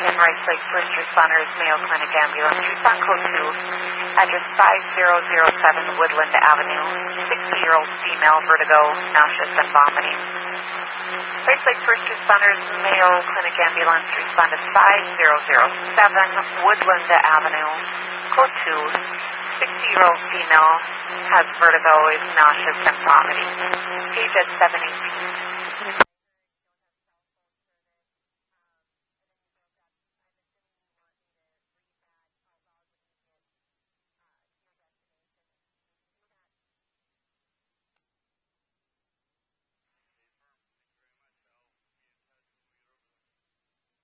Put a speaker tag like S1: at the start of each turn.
S1: in Rice Lake First Responders Mayo Clinic Ambulance. Respond code 2, address 5007 Woodland Avenue, 60-year-old female, vertigo, nauseous, and vomiting. Rice Lake First Responders Mayo Clinic Ambulance, respond to 5007 Woodland Avenue, code 2. 60-year-old female has vertigo, is nauseous, and vomiting. Page at 718.